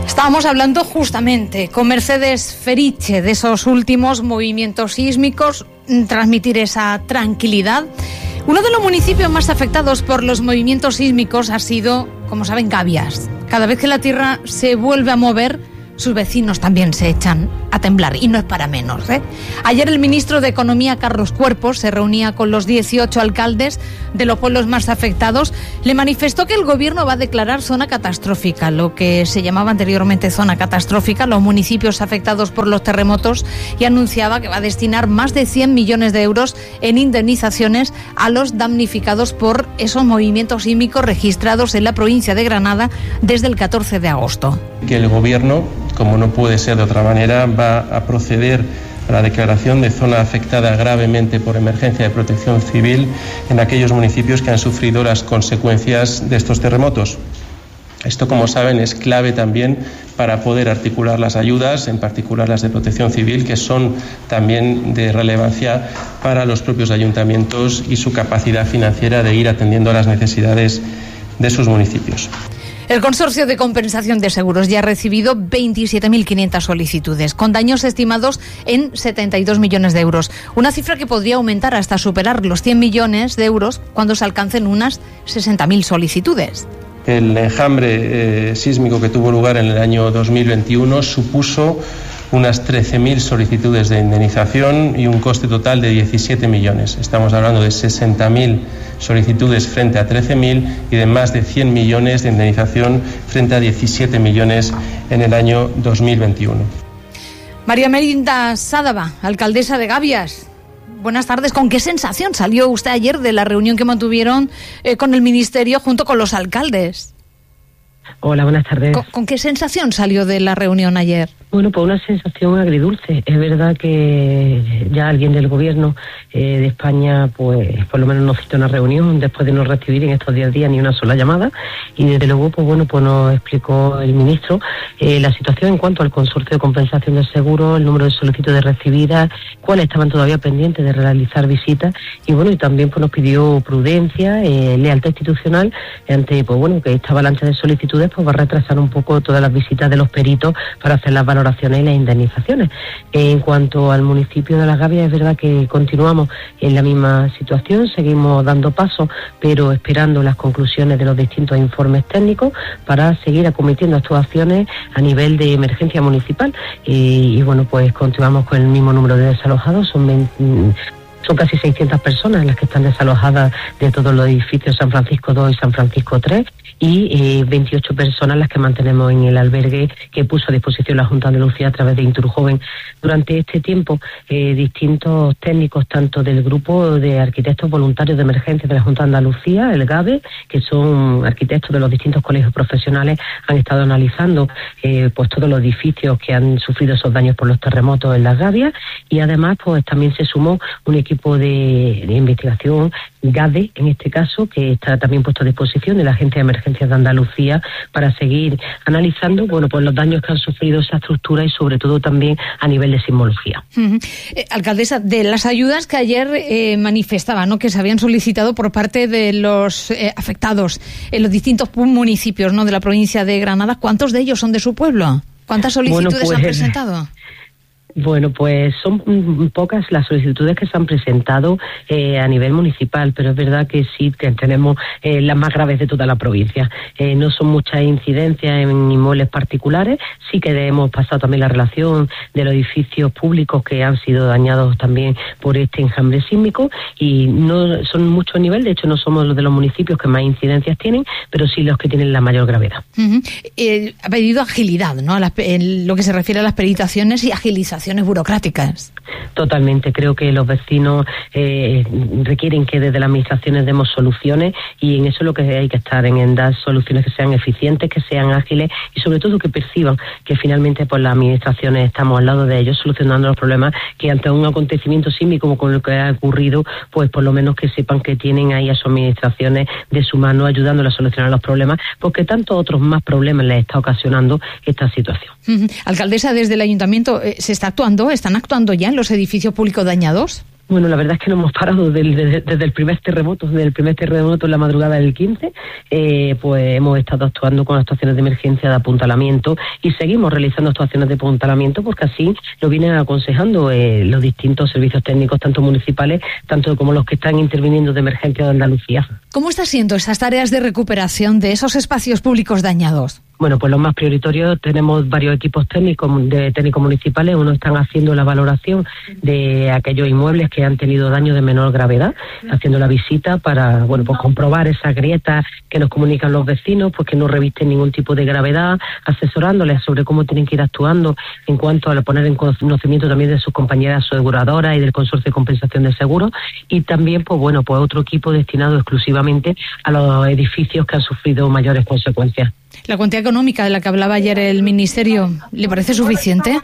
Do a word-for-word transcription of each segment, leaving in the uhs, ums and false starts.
Estábamos hablando justamente con Mercedes Feriche de esos últimos movimientos sísmicos, transmitir esa tranquilidad. Uno de los municipios más afectados por los movimientos sísmicos ha sido, como saben, Gavias. Cada vez que la tierra se vuelve a mover, sus vecinos también se echan a temblar, y no es para menos, ¿eh? Ayer el ministro de Economía, Carlos Cuerpos, se reunía con los dieciocho alcaldes de los pueblos más afectados. Le manifestó que el gobierno va a declarar zona catastrófica, lo que se llamaba anteriormente zona catastrófica, los municipios afectados por los terremotos, y anunciaba que va a destinar más de cien millones de euros en indemnizaciones a los damnificados por esos movimientos sísmicos registrados en la provincia de Granada desde el catorce de agosto. Que el gobierno, como no puede ser de otra manera, va a proceder a la declaración de zona afectada gravemente por emergencia de protección civil en aquellos municipios que han sufrido las consecuencias de estos terremotos. Esto, como saben, es clave también para poder articular las ayudas, en particular las de protección civil, que son también de relevancia para los propios ayuntamientos y su capacidad financiera de ir atendiendo a las necesidades de sus municipios. El Consorcio de Compensación de Seguros ya ha recibido veintisiete mil quinientas solicitudes, con daños estimados en setenta y dos millones de euros. Una cifra que podría aumentar hasta superar los cien millones de euros cuando se alcancen unas sesenta mil solicitudes. El enjambre eh, sísmico que tuvo lugar en el año dos mil veintiuno supuso unas trece mil solicitudes de indemnización y un coste total de diecisiete millones. Estamos hablando de sesenta mil solicitudes frente a trece mil y de más de cien millones de indemnización frente a diecisiete millones en el año dos mil veintiuno. María Merinda Sádava, alcaldesa de Gavias. Buenas tardes. ¿Con qué sensación salió usted ayer de la reunión que mantuvieron eh, con el Ministerio junto con los alcaldes? Hola, buenas tardes. ¿Con, ¿Con qué sensación salió de la reunión ayer? Bueno, pues una sensación agridulce. Es verdad que ya alguien del gobierno eh, de España, pues por lo menos nos citó una reunión después de no recibir en estos diez días ni una sola llamada, y desde luego, pues bueno, pues nos explicó el ministro eh, la situación en cuanto al consorcio de compensación del seguro, el número de solicitudes recibidas, cuáles estaban todavía pendientes de realizar visitas, y bueno, y también pues nos pidió prudencia, eh, lealtad institucional ante, pues bueno, que esta avalancha de solicitudes pues va a retrasar un poco todas las visitas de los peritos para hacer las valoraciones y las indemnizaciones. En cuanto al municipio de Las Gavias, es verdad que continuamos en la misma situación, seguimos dando pasos, pero esperando las conclusiones de los distintos informes técnicos para seguir acometiendo actuaciones a nivel de emergencia municipal. Y, y bueno, pues continuamos con el mismo número de desalojados, son veinte, Son casi seiscientas personas las que están desalojadas de todos los edificios San Francisco dos y San Francisco tres, y eh, veintiocho personas las que mantenemos en el albergue que puso a disposición la Junta de Andalucía a través de Inturjoven. Durante este tiempo, eh, distintos técnicos, tanto del grupo de arquitectos voluntarios de emergencia de la Junta de Andalucía, el GABE, que son arquitectos de los distintos colegios profesionales, han estado analizando eh, pues todos los edificios que han sufrido esos daños por los terremotos en Las Gavias, y además pues también se sumó un equipo de, de investigación, GADE en este caso, que está también puesto a disposición de la Agencia de Emergencias de Andalucía para seguir analizando, bueno, pues los daños que han sufrido esa estructura y sobre todo también a nivel de sismología. Uh-huh. Eh, alcaldesa, de las ayudas que ayer eh, manifestaba, ¿no?, que se habían solicitado por parte de los eh, afectados en los distintos municipios, ¿no?, de la provincia de Granada, ¿cuántos de ellos son de su pueblo? ¿Cuántas solicitudes bueno, pues, han presentado? Bueno, pues son pocas las solicitudes que se han presentado eh, a nivel municipal, pero es verdad que sí que tenemos eh, las más graves de toda la provincia. Eh, no son muchas incidencias en inmuebles particulares, sí que hemos pasado también la relación de los edificios públicos que han sido dañados también por este enjambre sísmico, y no son muchos niveles, de hecho no somos los de los municipios que más incidencias tienen, pero sí los que tienen la mayor gravedad. Uh-huh. Eh, ha pedido agilidad, ¿no?, a las, en lo que se refiere a las peritaciones y agilización burocráticas. Totalmente, creo que los vecinos eh, requieren que desde las administraciones demos soluciones, y en eso es lo que hay que estar, en, en dar soluciones que sean eficientes, que sean ágiles y sobre todo que perciban que finalmente pues las administraciones estamos al lado de ellos solucionando los problemas, que ante un acontecimiento sísmico como con lo que ha ocurrido, pues por lo menos que sepan que tienen ahí a sus administraciones de su mano ayudándoles a solucionar los problemas, porque tantos otros más problemas les está ocasionando esta situación. Uh-huh. Alcaldesa, desde el Ayuntamiento, eh, ¿se está actuando, están actuando ya en los edificios públicos dañados? Bueno, la verdad es que no hemos parado desde, desde, desde el primer terremoto, desde el primer terremoto en la madrugada del quince, eh, pues hemos estado actuando con actuaciones de emergencia de apuntalamiento y seguimos realizando actuaciones de apuntalamiento porque así lo vienen aconsejando eh, los distintos servicios técnicos, tanto municipales, tanto como los que están interviniendo de emergencia de Andalucía. ¿Cómo están siendo esas tareas de recuperación de esos espacios públicos dañados? Bueno, pues los más prioritarios, tenemos varios equipos técnicos de técnicos municipales. Uno están haciendo la valoración de aquellos inmuebles que han tenido daño de menor gravedad, haciendo la visita para, bueno, pues comprobar esas grietas que nos comunican los vecinos, pues que no revisten ningún tipo de gravedad, asesorándoles sobre cómo tienen que ir actuando en cuanto a poner en conocimiento también de sus compañeras aseguradoras y del Consorcio de Compensación de Seguros, y también, pues bueno, pues otro equipo destinado exclusivamente a los edificios que han sufrido mayores consecuencias. ¿La cuantía económica de la que hablaba ayer el Ministerio le parece suficiente?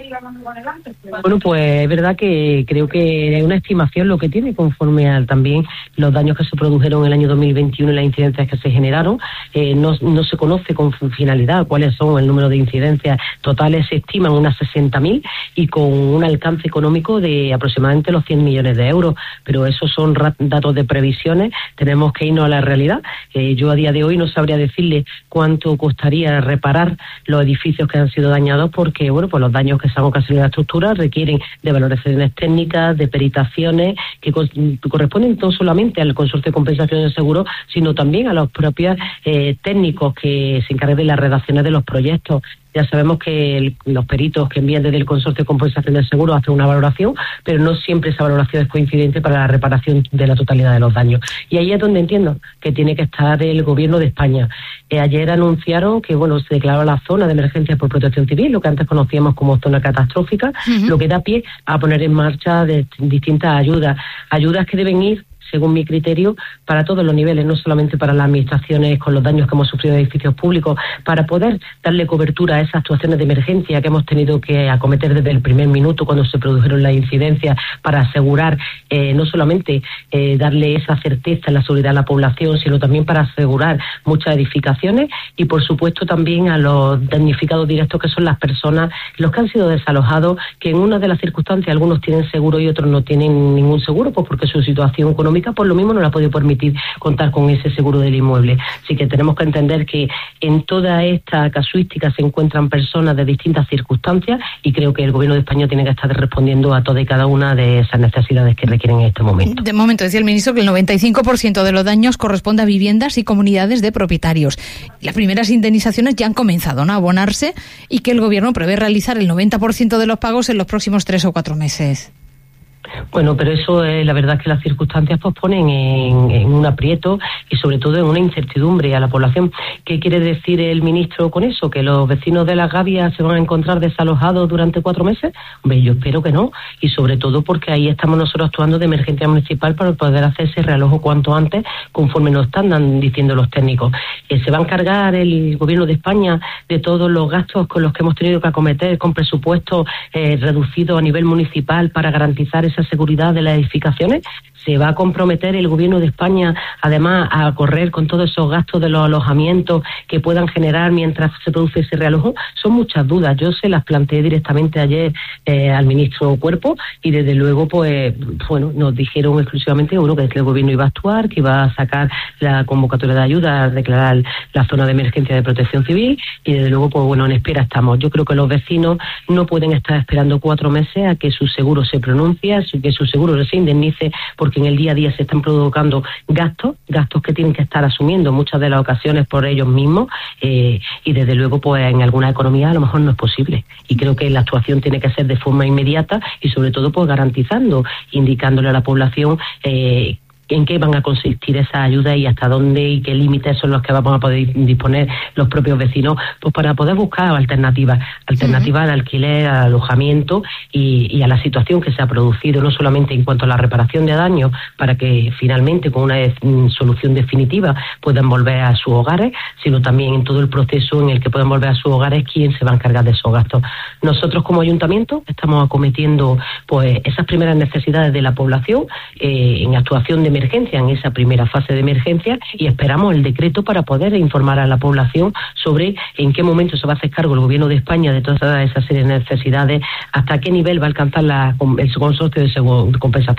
Bueno, pues es verdad que creo que es una estimación lo que tiene conforme a también los daños que se produjeron en el año dos mil veintiuno y las incidencias que se generaron. Eh, no, no se conoce con finalidad cuáles son el número de incidencias totales, se estiman unas sesenta mil y con un alcance económico de aproximadamente los cien millones de euros, pero esos son datos de previsiones, tenemos que irnos a la realidad. Eh, yo a día de hoy no sabría decirle cuánto costaría reparar los edificios que han sido dañados porque, bueno, pues los daños que se han ocasionado en la estructura requieren de valoraciones técnicas, de peritaciones que corresponden no solamente al Consorcio de Compensación de Seguros, sino también a los propios eh, técnicos que se encargan de las redacciones de los proyectos. Ya sabemos que el, los peritos que envían desde el Consorcio de Compensación de Seguros hacen una valoración, pero no siempre esa valoración es coincidente para la reparación de la totalidad de los daños. Y ahí es donde entiendo que tiene que estar el Gobierno de España. Eh, ayer anunciaron que bueno se declaró la zona de emergencia por protección civil, lo que antes conocíamos como zona catastrófica, uh-huh. lo que da pie a poner en marcha de distintas ayudas, ayudas que deben ir, según mi criterio, para todos los niveles, no solamente para las administraciones con los daños que hemos sufrido en edificios públicos, para poder darle cobertura a esas actuaciones de emergencia que hemos tenido que acometer desde el primer minuto cuando se produjeron las incidencias, para asegurar eh, no solamente eh, darle esa certeza en la seguridad a la población, sino también para asegurar muchas edificaciones y, por supuesto, también a los damnificados directos, que son las personas, los que han sido desalojados, que en una de las circunstancias algunos tienen seguro y otros no tienen ningún seguro, pues porque su situación económica por lo mismo no le ha podido permitir contar con ese seguro del inmueble. Así que tenemos que entender que en toda esta casuística se encuentran personas de distintas circunstancias y creo que el Gobierno de España tiene que estar respondiendo a todas y cada una de esas necesidades que requieren en este momento. De momento, decía el ministro que el noventa y cinco por ciento de los daños corresponde a viviendas y comunidades de propietarios. Las primeras indemnizaciones ya han comenzado, ¿no?, a abonarse y que el Gobierno prevé realizar el noventa por ciento de los pagos en los próximos tres o cuatro meses. Bueno, pero eso es la verdad que las circunstancias pues ponen en, en un aprieto y sobre todo en una incertidumbre a la población. ¿Qué quiere decir el ministro con eso? ¿Que los vecinos de Las Gavias se van a encontrar desalojados durante cuatro meses? Hombre, yo espero que no, y sobre todo porque ahí estamos nosotros actuando de emergencia municipal para poder hacer ese realojo cuanto antes, conforme nos están diciendo los técnicos. Eh, ¿Se va a encargar el Gobierno de España de todos los gastos con los que hemos tenido que acometer con presupuestos eh, reducidos a nivel municipal para garantizar esa seguridad de las edificaciones? ¿Se va a comprometer el Gobierno de España, además, a correr con todos esos gastos de los alojamientos que puedan generar mientras se produce ese realojo? Son muchas dudas. Yo se las planteé directamente ayer eh, al ministro Cuerpo y, desde luego, pues, bueno, nos dijeron exclusivamente uno que el Gobierno iba a actuar, que iba a sacar la convocatoria de ayuda, a declarar la zona de emergencia de protección civil y, desde luego, pues, bueno, en espera estamos. Yo creo que los vecinos no pueden estar esperando cuatro meses a que su seguro se pronuncie, a que su seguro se indemnice, porque en el día a día se están provocando gastos, gastos que tienen que estar asumiendo en muchas de las ocasiones por ellos mismos eh, y desde luego pues en alguna economía a lo mejor no es posible y creo que la actuación tiene que ser de forma inmediata y sobre todo pues garantizando, indicándole a la población eh, en qué van a consistir esas ayudas y hasta dónde y qué límites son los que vamos a poder disponer los propios vecinos, pues para poder buscar alternativas, alternativas uh-huh. al alquiler, al alojamiento y, y a la situación que se ha producido, no solamente en cuanto a la reparación de daños, para que finalmente con una de, solución definitiva puedan volver a sus hogares, sino también en todo el proceso en el que puedan volver a sus hogares, quién se va a encargar de esos gastos. Nosotros como ayuntamiento estamos acometiendo pues esas primeras necesidades de la población eh, en actuación de emergencia, en esa primera fase de emergencia, y esperamos el decreto para poder informar a la población sobre en qué momento se va a hacer cargo el Gobierno de España de toda esa serie de necesidades, hasta qué nivel va a alcanzar la, el Consorcio de, Seguro, de Compensación de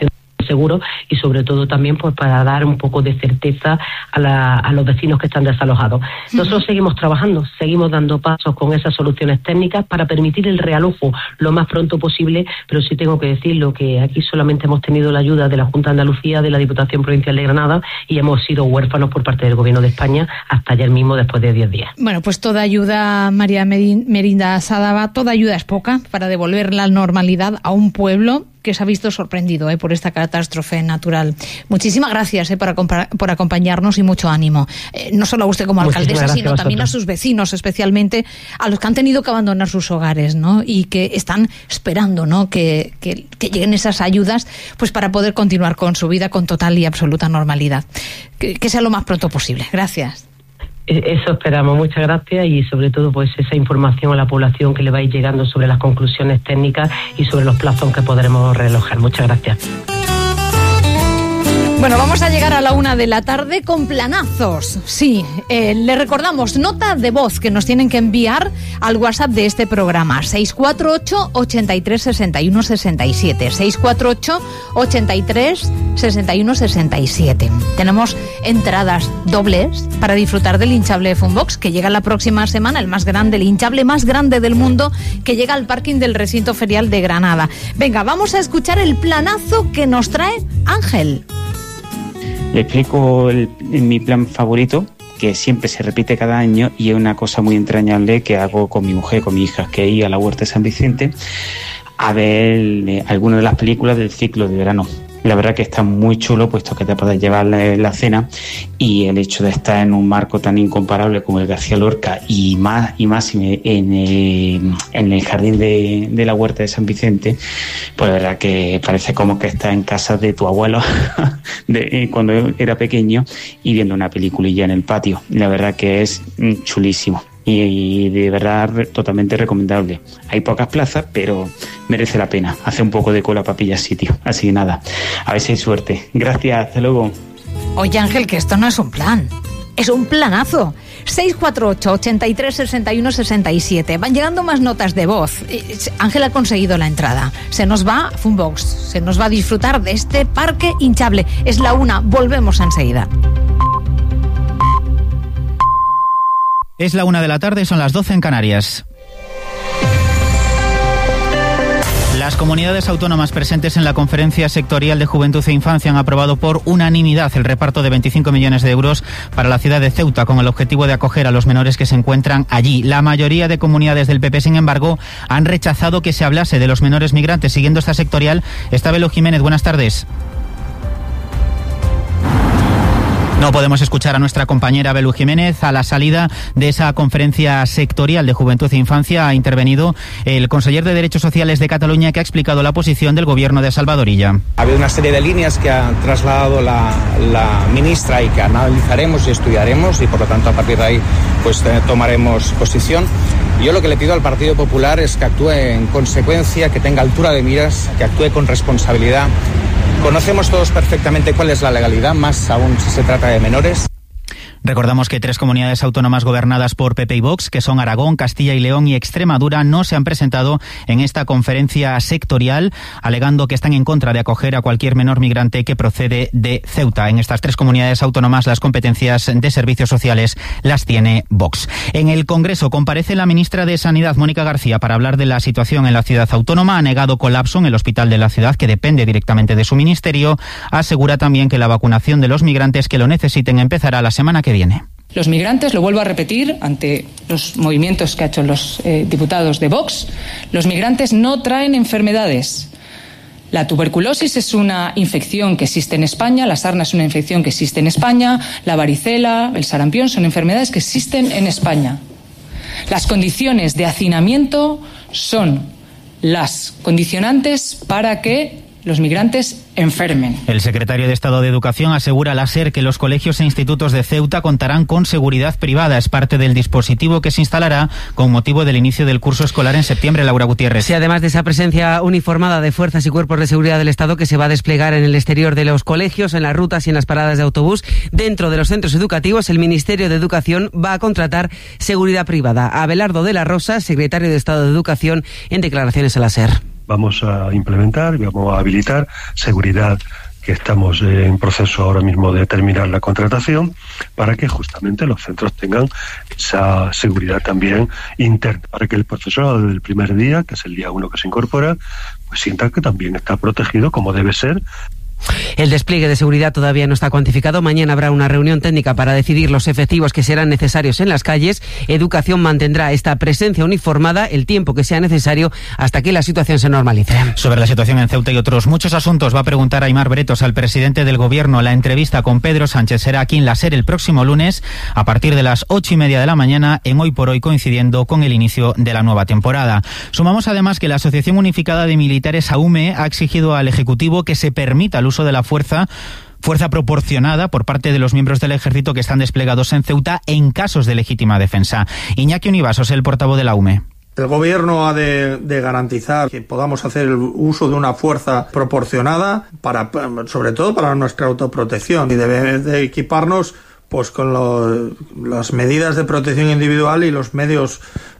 seguros y sobre todo también pues para dar un poco de certeza a, la, a los vecinos que están desalojados. Nosotros uh-huh. seguimos trabajando, seguimos dando pasos con esas soluciones técnicas para permitir el realojo lo más pronto posible, pero sí tengo que decirlo que aquí solamente hemos tenido la ayuda de la Junta de Andalucía, de la Diputación Provincial de Granada y hemos sido huérfanos por parte del Gobierno de España hasta ayer mismo después de diez días. Bueno, pues toda ayuda, María Merinda Sadaba, toda ayuda es poca para devolver la normalidad a un pueblo que se ha visto sorprendido eh, por esta catástrofe natural. Muchísimas gracias eh, por, acompa- por acompañarnos y mucho ánimo. Eh, no solo a usted como alcaldesa, sino a también a sus vecinos, especialmente a los que han tenido que abandonar sus hogares, ¿no? Y que están esperando, ¿no? Que, que, que lleguen esas ayudas pues para poder continuar con su vida con total y absoluta normalidad. Que, que sea lo más pronto posible. Gracias. Eso esperamos, muchas gracias y sobre todo pues esa información a la población que le va a ir llegando sobre las conclusiones técnicas y sobre los plazos que podremos relojar. Muchas gracias. Bueno, vamos a llegar a la una de la tarde con planazos. Sí, eh, le recordamos, nota de voz que nos tienen que enviar al WhatsApp de este programa, seis cuatro ocho, ochenta y tres, sesenta y uno, sesenta y siete, seis cuatro ocho, ochenta y tres, sesenta y uno, sesenta y siete. Tenemos entradas dobles para disfrutar del hinchable de Funbox, que llega la próxima semana, el más grande, el hinchable más grande del mundo, que llega al parking del recinto ferial de Granada. Venga, vamos a escuchar el planazo que nos trae Ángel. Le explico el, mi plan favorito, que siempre se repite cada año y es una cosa muy entrañable que hago con mi mujer, con mi hija, que es ir a la Huerta de San Vicente a ver eh, algunas de las películas del ciclo de verano. La verdad que está muy chulo, puesto que te puedes llevar la, la cena y el hecho de estar en un marco tan incomparable como el García Lorca y más y más en, en, en el jardín de, de la Huerta de San Vicente, pues la verdad que parece como que estás en casa de tu abuelo de, cuando era pequeño y viendo una peliculilla en el patio. La verdad que es chulísimo. Y de verdad totalmente recomendable. Hay pocas plazas, pero merece la pena. Hace un poco de cola para pillar sitio. Así que nada, a ver si hay suerte. Gracias, hasta luego. Oye, Ángel, que esto no es un plan, es un planazo. seis cuatro ocho, ochenta y tres, sesenta y uno, sesenta y siete. Van llegando más notas de voz. Ángel ha conseguido la entrada. Se nos va Funbox, se nos va a disfrutar de este parque hinchable. Es la una, volvemos enseguida. Es la una de la tarde, son las doce en Canarias. Las comunidades autónomas presentes en la Conferencia Sectorial de Juventud e Infancia han aprobado por unanimidad el reparto de veinticinco millones de euros para la ciudad de Ceuta, con el objetivo de acoger a los menores que se encuentran allí. La mayoría de comunidades del P P, sin embargo, han rechazado que se hablase de los menores migrantes. Siguiendo esta sectorial, está Belu Jiménez. Buenas tardes. No podemos escuchar a nuestra compañera Belu Jiménez. A la salida de esa conferencia sectorial de Juventud e Infancia ha intervenido el conseller de Derechos Sociales de Cataluña, que ha explicado la posición del gobierno de Salvador Illa. Ha habido una serie de líneas que ha trasladado la, la ministra y que analizaremos y estudiaremos y por lo tanto a partir de ahí pues eh, tomaremos posición. Yo lo que le pido al Partido Popular es que actúe en consecuencia, que tenga altura de miras, que actúe con responsabilidad. Conocemos todos perfectamente cuál es la legalidad, más aún si se trata de menores. Recordamos que tres comunidades autónomas gobernadas por P P y Vox, que son Aragón, Castilla y León y Extremadura, no se han presentado en esta conferencia sectorial, alegando que están en contra de acoger a cualquier menor migrante que procede de Ceuta. En estas tres comunidades autónomas las competencias de servicios sociales las tiene Vox. En el Congreso comparece la ministra de Sanidad, Mónica García, para hablar de la situación en la ciudad autónoma. Ha negado colapso en el hospital de la ciudad, que depende directamente de su ministerio. Asegura también que la vacunación de los migrantes que lo necesiten empezará la semana que viene. Viene. Los migrantes, lo vuelvo a repetir ante los movimientos que han hecho los eh, diputados de Vox, los migrantes no traen enfermedades. La tuberculosis es una infección que existe en España, la sarna es una infección que existe en España, la varicela, el sarampión son enfermedades que existen en España. Las condiciones de hacinamiento son las condicionantes para que los migrantes enfermen. El secretario de Estado de Educación asegura a la SER que los colegios e institutos de Ceuta contarán con seguridad privada. Es parte del dispositivo que se instalará con motivo del inicio del curso escolar en septiembre. Laura Gutiérrez. Sí, además de esa presencia uniformada de fuerzas y cuerpos de seguridad del Estado que se va a desplegar en el exterior de los colegios, en las rutas y en las paradas de autobús, dentro de los centros educativos, el Ministerio de Educación va a contratar seguridad privada. Abelardo de la Rosa, secretario de Estado de Educación, en declaraciones a la SER. Vamos a implementar y vamos a habilitar seguridad que estamos en proceso ahora mismo de terminar la contratación, para que justamente los centros tengan esa seguridad también interna, para que el profesorado del primer día, que es el día uno que se incorpora, pues sienta que también está protegido como debe ser. El despliegue de seguridad todavía no está cuantificado. Mañana habrá una reunión técnica para decidir los efectivos que serán necesarios en las calles. Educación mantendrá esta presencia uniformada el tiempo que sea necesario hasta que la situación se normalice. Sobre la situación en Ceuta y otros muchos asuntos va a preguntar Aimar Bretos al presidente del Gobierno. La entrevista con Pedro Sánchez será aquí en la SER el próximo lunes a partir de las ocho y media de la mañana, en Hoy por Hoy, coincidiendo con el inicio de la nueva temporada. Sumamos además que la Asociación Unificada de Militares, AUME, ha exigido al Ejecutivo que se permita el uso de la fuerza fuerza proporcionada por parte de los miembros del ejército que están desplegados en Ceuta en casos de legítima defensa. Iñaki Univasos, el portavoz de la UME. El Gobierno ha de, de garantizar que podamos hacer el uso de una fuerza proporcionada, para, sobre todo para nuestra autoprotección, y debe de equiparnos pues con lo, las medidas de protección individual y los medios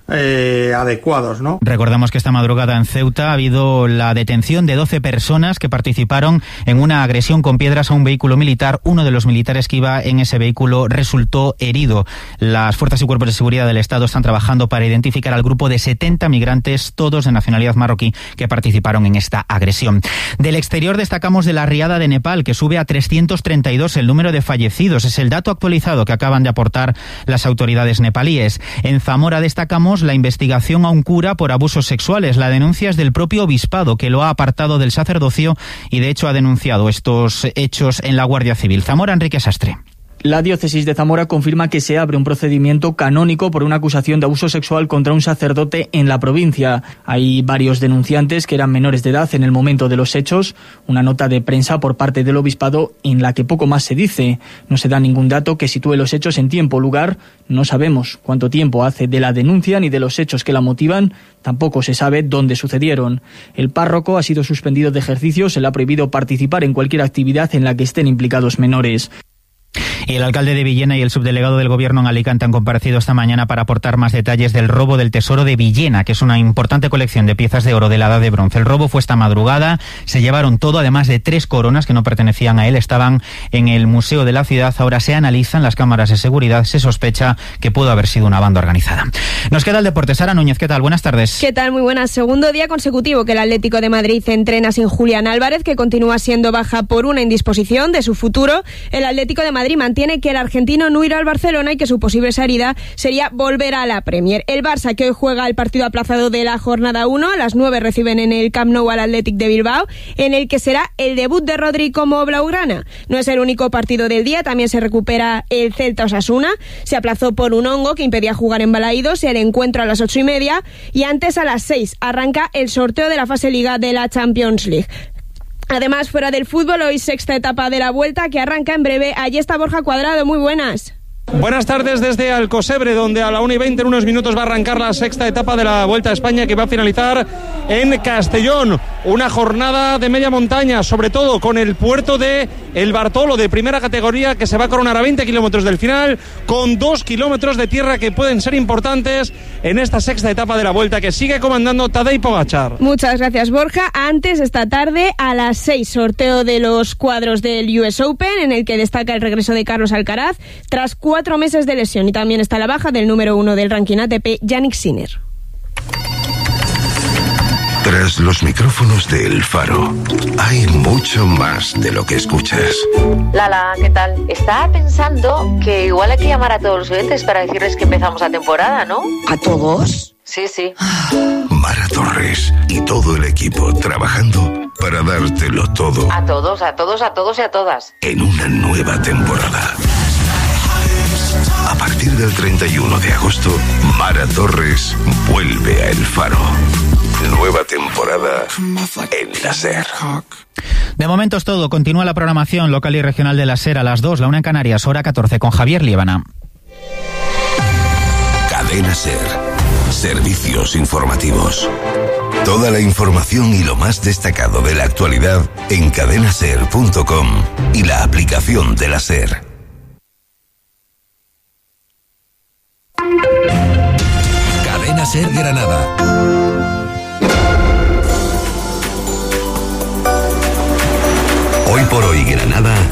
Eh, adecuados, ¿no? Recordamos que esta madrugada en Ceuta ha habido la detención de doce personas que participaron en una agresión con piedras a un vehículo militar. Uno de los militares que iba en ese vehículo resultó herido. Las fuerzas y cuerpos de seguridad del Estado están trabajando para identificar al grupo de setenta migrantes, todos de nacionalidad marroquí, que participaron en esta agresión. Del exterior destacamos de la riada de Nepal, que sube a trescientos treinta y dos el número de fallecidos. Es el dato actualizado que acaban de aportar las autoridades nepalíes. En Zamora destacamos la investigación a un cura por abusos sexuales. La denuncia es del propio obispado, que lo ha apartado del sacerdocio y de hecho ha denunciado estos hechos en la Guardia Civil. Zamora, Enrique Sastre. La diócesis de Zamora confirma que se abre un procedimiento canónico por una acusación de abuso sexual contra un sacerdote en la provincia. Hay varios denunciantes que eran menores de edad en el momento de los hechos. Una nota de prensa por parte del obispado en la que poco más se dice. No se da ningún dato que sitúe los hechos en tiempo o lugar. No sabemos cuánto tiempo hace de la denuncia ni de los hechos que la motivan. Tampoco se sabe dónde sucedieron. El párroco ha sido suspendido de ejercicio. Se le ha prohibido participar en cualquier actividad en la que estén implicados menores. Y el alcalde de Villena y el subdelegado del Gobierno en Alicante han comparecido esta mañana para aportar más detalles del robo del Tesoro de Villena, que es una importante colección de piezas de oro de la Edad de Bronce. El robo fue esta madrugada, se llevaron todo, además de tres coronas que no pertenecían a él, estaban en el Museo de la Ciudad. Ahora se analizan las cámaras de seguridad, se sospecha que pudo haber sido una banda organizada. Nos queda el deporte. Sara Núñez, ¿qué tal? Buenas tardes. ¿Qué tal? Muy buenas. Segundo día consecutivo que el Atlético de Madrid entrena sin Julián Álvarez, que continúa siendo baja por una indisposición de su futuro. El Atlético de Madrid mantiene que el argentino no irá al Barcelona y que su posible salida sería volver a la Premier. El Barça, que hoy juega el partido aplazado de la jornada uno, a las nueve reciben en el Camp Nou al Athletic de Bilbao, en el que será el debut de Rodri como blaugrana. No es el único partido del día, también se recupera el Celta Osasuna. Se aplazó por un hongo que impedía jugar en Balaídos, el encuentro a las ocho y media, y antes a las seis arranca el sorteo de la fase Liga de la Champions League. Además, fuera del fútbol, hoy sexta etapa de la Vuelta que arranca en breve. Allí está Borja Cuadrado, muy buenas. Buenas tardes desde Alcosebre, donde a la una y veinte en unos minutos va a arrancar la sexta etapa de la Vuelta a España, que va a finalizar en Castellón. Una jornada de media montaña, sobre todo con el puerto de El Bartolo, de primera categoría, que se va a coronar a veinte kilómetros del final, con dos kilómetros de tierra que pueden ser importantes en esta sexta etapa de la Vuelta, que sigue comandando Tadej Pogačar. Muchas gracias, Borja. Antes, esta tarde, a las seis, sorteo de los cuadros del U S Open, en el que destaca el regreso de Carlos Alcaraz, tras cuatro Cuatro meses de lesión, y también está la baja del número uno del ranking A T P, Yannick Sinner. Tras los micrófonos de El Faro, hay mucho más de lo que escuchas. Lala, ¿qué tal? Estaba pensando que igual hay que llamar a todos los oyentes para decirles que empezamos la temporada, ¿no? ¿A todos? Sí, sí. Mara Torres y todo el equipo trabajando para dártelo todo. A todos, a todos, a todos y a todas. En una nueva temporada. A partir del treinta y uno de agosto, Mara Torres vuelve a El Faro. Nueva temporada en la SER. De momento es todo. Continúa la programación local y regional de la SER a las dos, la una en Canarias, hora catorce, con Javier Líbana. Cadena SER. Servicios informativos. Toda la información y lo más destacado de la actualidad en cadena ser punto com y la aplicación de la SER. Cadena SER Granada. Hoy por hoy nada